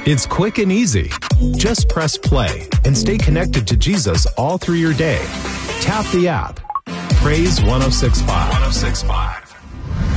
It's quick and easy. Just press play and stay connected to Jesus all through your day. Tap the app. Praise 1065. 1065.